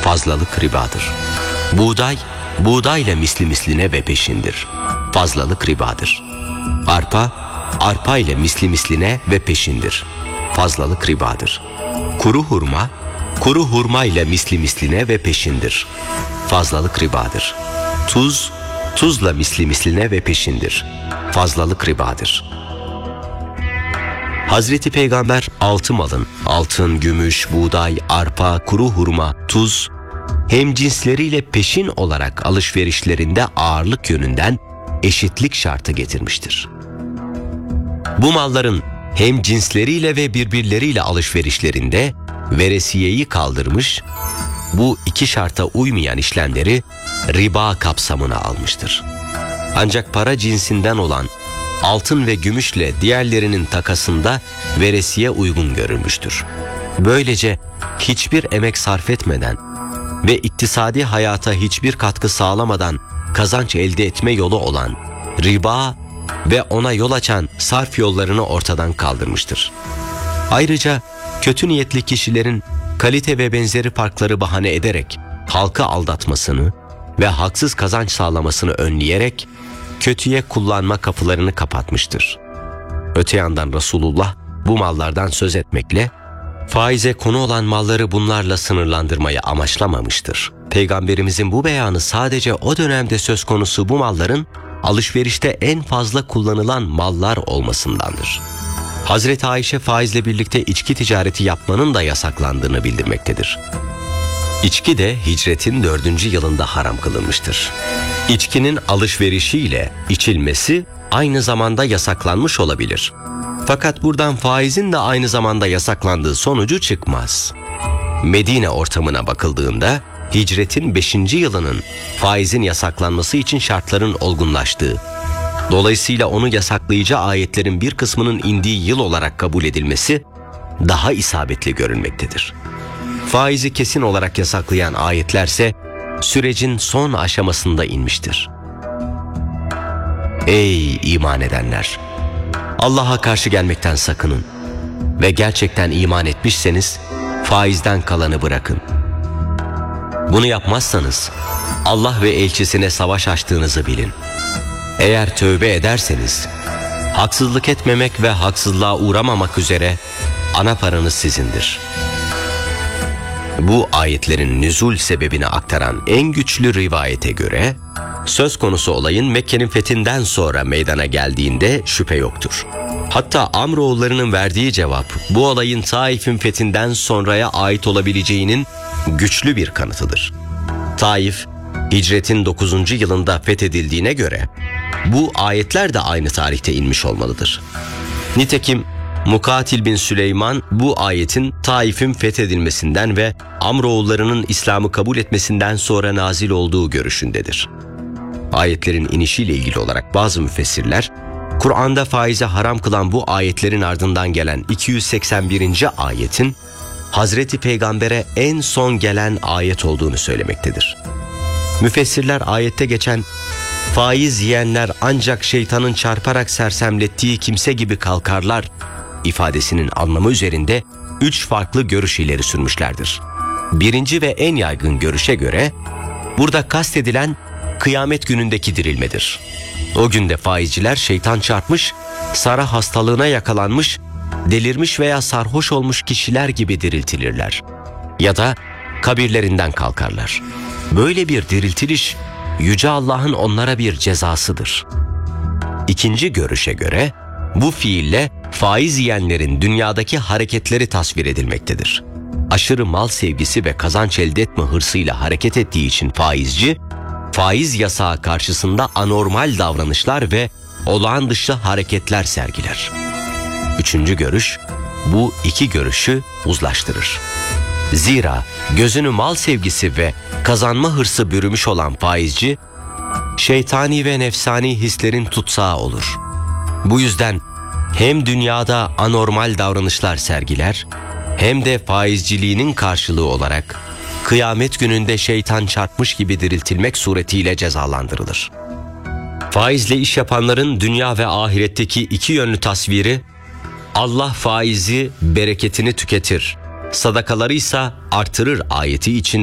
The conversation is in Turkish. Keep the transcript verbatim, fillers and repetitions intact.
fazlalık ribadır. Buğday, buğdayla misli misline ve peşindir. Fazlalık ribadır. Arpa, arpa ile misli misline ve peşindir. Fazlalık ribadır. Kuru hurma, kuru hurma ile misli misline ve peşindir. Fazlalık ribadır. Tuz, tuzla misli misline ve peşindir. Fazlalık ribadır. Hazreti Peygamber altı malın, altın, gümüş, buğday, arpa, kuru hurma, tuz, hem cinsleriyle peşin olarak alışverişlerinde ağırlık yönünden eşitlik şartı getirmiştir. Bu malların hem cinsleriyle ve birbirleriyle alışverişlerinde veresiyeyi kaldırmış, bu iki şarta uymayan işlemleri riba kapsamına almıştır. Ancak para cinsinden olan altın ve gümüşle diğerlerinin takasında veresiye uygun görülmüştür. Böylece hiçbir emek sarf etmeden ve iktisadi hayata hiçbir katkı sağlamadan kazanç elde etme yolu olan riba ve ona yol açan sarf yollarını ortadan kaldırmıştır. Ayrıca kötü niyetli kişilerin kalite ve benzeri farkları bahane ederek halkı aldatmasını ve haksız kazanç sağlamasını önleyerek kötüye kullanma kapılarını kapatmıştır. Öte yandan Resulullah bu mallardan söz etmekle faize konu olan malları bunlarla sınırlandırmayı amaçlamamıştır. Peygamberimizin bu beyanı sadece o dönemde söz konusu bu malların alışverişte en fazla kullanılan mallar olmasındandır. Hazreti Ayşe faizle birlikte içki ticareti yapmanın da yasaklandığını bildirmektedir. İçki de hicretin dördüncü yılında haram kılınmıştır. İçkinin alışverişiyle içilmesi aynı zamanda yasaklanmış olabilir. Fakat buradan faizin de aynı zamanda yasaklandığı sonucu çıkmaz. Medine ortamına bakıldığında hicretin beşinci yılının faizin yasaklanması için şartların olgunlaştığı, dolayısıyla onu yasaklayıcı ayetlerin bir kısmının indiği yıl olarak kabul edilmesi daha isabetli görülmektedir. Faizi kesin olarak yasaklayan ayetlerse sürecin son aşamasında inmiştir. Ey iman edenler! Allah'a karşı gelmekten sakının ve gerçekten iman etmişseniz faizden kalanı bırakın. Bunu yapmazsanız Allah ve elçisine savaş açtığınızı bilin. Eğer tövbe ederseniz haksızlık etmemek ve haksızlığa uğramamak üzere ana paranız sizindir. Bu ayetlerin nüzul sebebini aktaran en güçlü rivayete göre söz konusu olayın Mekke'nin fethinden sonra meydana geldiğinde şüphe yoktur. Hatta Amroğullarının verdiği cevap bu olayın Taif'in fethinden sonraya ait olabileceğinin güçlü bir kanıtıdır. Taif, hicretin dokuzuncu yılında fethedildiğine göre bu ayetler de aynı tarihte inmiş olmalıdır. Nitekim Mukatil bin Süleyman bu ayetin Taif'in fethedilmesinden ve Amroğullarının İslam'ı kabul etmesinden sonra nazil olduğu görüşündedir. Ayetlerin inişiyle ilgili olarak bazı müfessirler, Kur'an'da faize haram kılan bu ayetlerin ardından gelen iki yüz seksen birinci ayetin Hazreti Peygamber'e en son gelen ayet olduğunu söylemektedir. Müfessirler ayette geçen faiz yiyenler ancak şeytanın çarparak sersemlettiği kimse gibi kalkarlar ifadesinin anlamı üzerinde üç farklı görüş ileri sürmüşlerdir. Birinci ve en yaygın görüşe göre burada kastedilen kıyamet günündeki dirilmedir. O günde faizciler şeytan çarpmış, sara hastalığına yakalanmış, delirmiş veya sarhoş olmuş kişiler gibi diriltilirler. Ya da kabirlerinden kalkarlar. Böyle bir diriltiliş Yüce Allah'ın onlara bir cezasıdır. İkinci görüşe göre bu fiille faiz yiyenlerin dünyadaki hareketleri tasvir edilmektedir. Aşırı mal sevgisi ve kazanç elde etme hırsıyla hareket ettiği için faizci, faiz yasağı karşısında anormal davranışlar ve olağan dışı hareketler sergiler. Üçüncü görüş, bu iki görüşü uzlaştırır. Zira gözünü mal sevgisi ve kazanma hırsı bürümüş olan faizci, şeytani ve nefsani hislerin tutsağı olur. Bu yüzden hem dünyada anormal davranışlar sergiler, hem de faizciliğinin karşılığı olarak kıyamet gününde şeytan çarpmış gibi diriltilmek suretiyle cezalandırılır. Faizle iş yapanların dünya ve ahiretteki iki yönlü tasviri, Allah faizi bereketini tüketir, sadakaları ise artırır ayeti için